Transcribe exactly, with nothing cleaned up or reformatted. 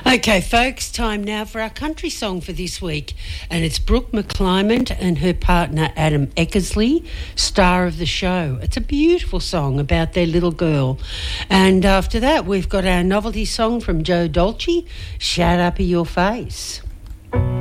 Okay, folks, time now for our country song for this week. And it's Brooke McClymont and her partner Adam Eckersley, star of the show. It's a beautiful song about their little girl. And after that, we've got our novelty song from Joe Dolce, Shout Up in Your Face.